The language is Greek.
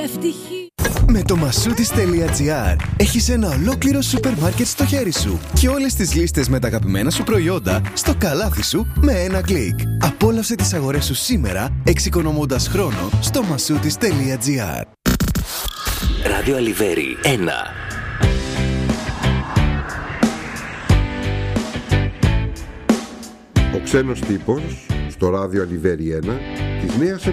ευτυχή. Με το masoutis.gr έχεις ένα ολόκληρο σούπερ μάρκετ στο χέρι σου και όλες τις λίστες με τα αγαπημένα σου προϊόντα στο καλάθι σου με ένα κλικ. Απόλαυσε τις αγορές σου σήμερα, εξοικονομώντας χρόνο στο masoutis.gr. Ράδιο Αλιβέρι 1. Ο ξένος τύπος στο Ράδιο Αλιβέρι 1 της νέας